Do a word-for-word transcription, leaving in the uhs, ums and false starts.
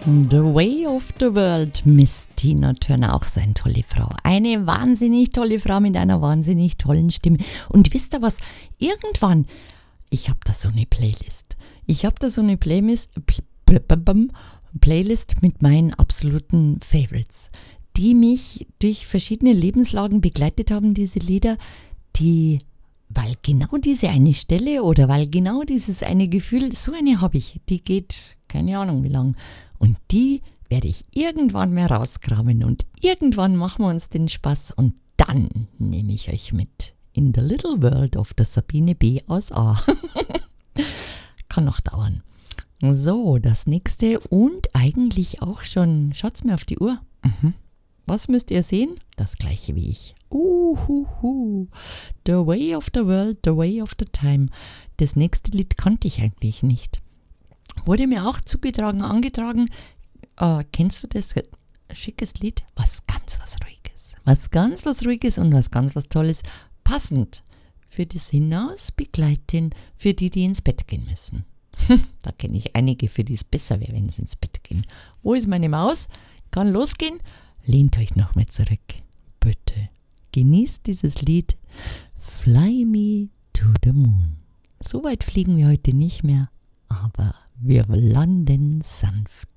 The Way of the World, Miss Tina Turner, auch so eine tolle Frau. Eine wahnsinnig tolle Frau mit einer wahnsinnig tollen Stimme. Und wisst ihr was? Irgendwann, ich habe da so eine Playlist. Ich habe da so eine Playlist, Playlist mit meinen absoluten Favorites, die mich durch verschiedene Lebenslagen begleitet haben, diese Lieder, die, weil genau diese eine Stelle oder weil genau dieses eine Gefühl, so eine habe ich, die geht, keine Ahnung wie lang. Und die werde ich irgendwann mal rauskramen und irgendwann machen wir uns den Spaß und dann nehme ich euch mit in the little world of the Sabine B. aus A. Kann noch dauern. So, das nächste und eigentlich auch schon, schaut's mir auf die Uhr. Mhm. Was müsst ihr sehen? Das gleiche wie ich. Uhuhu. The Way of the World, The Way of the Time. Das nächste Lied kannte ich eigentlich nicht. Wurde mir auch zugetragen, angetragen. Äh, kennst du das? Schickes Lied. Was ganz was Ruhiges. Was ganz was Ruhiges und was ganz was Tolles. Passend für die Hinausbegleitin, für die, die ins Bett gehen müssen. Da kenne ich einige, für die es besser wäre, wenn sie ins Bett gehen. Wo ist meine Maus? Kann losgehen? Lehnt euch noch mal zurück. Bitte. Genießt dieses Lied. Fly me to the moon. So weit fliegen wir heute nicht mehr, aber wir landen sanft.